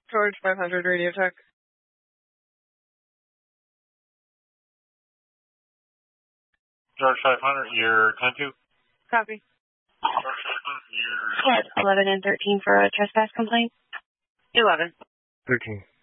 George 500 Radio Tech. George 500, you're 10-2. Copy. George 500, you're... 11 and 13 for a trespass complaint. 11. 13.